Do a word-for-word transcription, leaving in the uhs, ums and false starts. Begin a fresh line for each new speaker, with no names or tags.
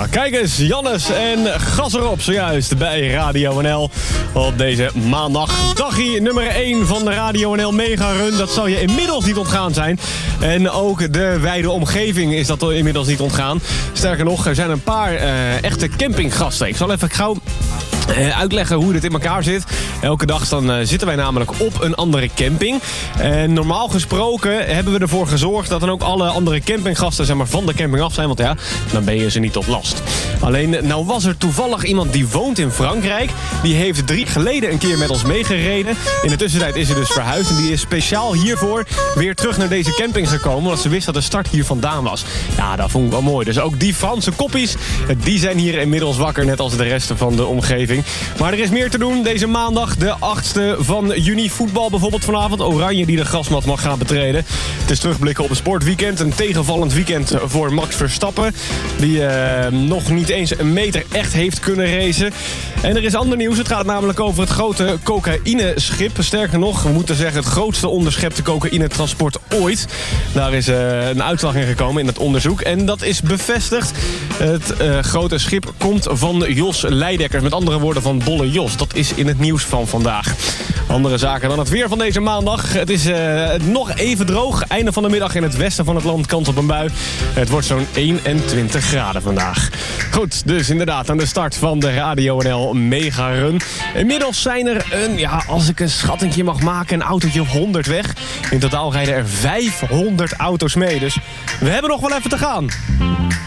Ja, kijk eens, Jannes en gas erop zojuist bij Radio N L op deze maandag. Dagje nummer één van de Radio N L Mega Run. Dat zal je inmiddels niet ontgaan zijn. En ook de wijde omgeving is dat inmiddels niet ontgaan. Sterker nog, er zijn een paar uh, echte campinggasten. Ik zal even gauw Uh, uitleggen hoe dit in elkaar zit. Elke dag dan, uh, zitten wij namelijk op een andere camping. En normaal gesproken hebben we ervoor gezorgd dat dan ook alle andere campinggasten zeg maar, van de camping af zijn. Want ja, dan ben je ze niet tot last. Alleen, nou was er toevallig iemand die woont in Frankrijk. Die heeft drie geleden een keer met ons meegereden. In de tussentijd is ze dus verhuisd. En die is speciaal hiervoor weer terug naar deze camping gekomen. Omdat ze wist dat de start hier vandaan was. Ja, dat vond ik wel mooi. Dus ook die Franse koppies, die zijn hier inmiddels wakker. Net als de rest van de omgeving. Maar er is meer te doen deze maandag, de achtste van juni. Voetbal bijvoorbeeld vanavond. Oranje die de grasmat mag gaan betreden. Het is terugblikken op een sportweekend. Een tegenvallend weekend voor Max Verstappen. Die uh, nog niet eens een meter echt heeft kunnen racen. En er is ander nieuws. Het gaat namelijk over het grote cocaïneschip. Sterker nog, we moeten zeggen het grootste onderschepte cocaïnetransport ooit. Daar is uh, een uitslag in gekomen in het onderzoek. En dat is bevestigd. Het uh, grote schip komt van Jos Leidekkers. Met andere woorden van Bolle Jos. Dat is in het nieuws van vandaag. Andere zaken dan het weer van deze maandag. Het is uh, nog even droog. Einde van de middag in het westen van het land kans op een bui. Het wordt zo'n eenentwintig graden vandaag. Goed, dus inderdaad aan de start van de Radio N L Mega Run. Inmiddels zijn er een, ja, als ik een schattingje mag maken, een autootje of honderd weg. In totaal rijden er vijfhonderd auto's mee. Dus we hebben nog wel even te gaan.